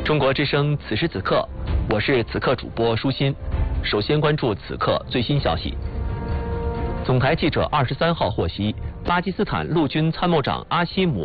中国之声此时此刻，我是此刻主播舒心。首先关注此刻最新消息。总台记者23号获悉，巴基斯坦陆军参谋长阿西姆